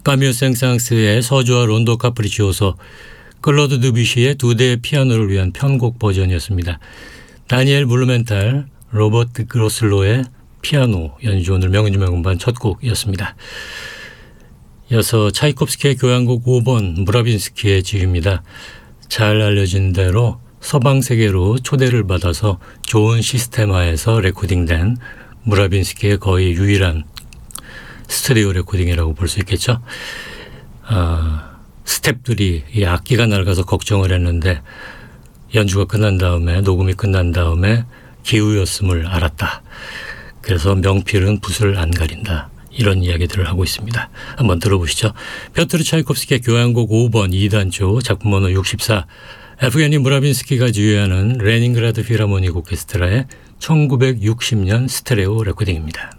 까뮤 생상스의 서주와 론도 카프리치오소, 클로드 드뷔시의 두 대의 피아노를 위한 편곡 버전이었습니다. 다니엘 블루멘탈, 로버트 그로슬로의 피아노 연주, 오늘 명인중의 음반 첫 곡이었습니다. 이어서 차이콥스키의 교향곡 5번 무라빈스키의 지휘입니다. 잘 알려진 대로 서방 세계로 초대를 받아서 좋은 시스템화에서 레코딩된 무라빈스키의 거의 유일한 스튜디오 레코딩이라고 볼 수 있겠죠. 스텝들이 이 악기가 낡아서 걱정을 했는데 연주가 끝난 다음에, 녹음이 끝난 다음에 기우였음을 알았다. 그래서 명필은 붓을 안 가린다. 이런 이야기들을 하고 있습니다. 한번 들어보시죠. 펴트르 차이콥스키의 교향곡 5번 2단조, 작품 번호 64, 에프게니 무라빈스키가 지휘하는 레닌그라드 필하모닉 오케스트라의 1960년 스테레오 레코딩입니다.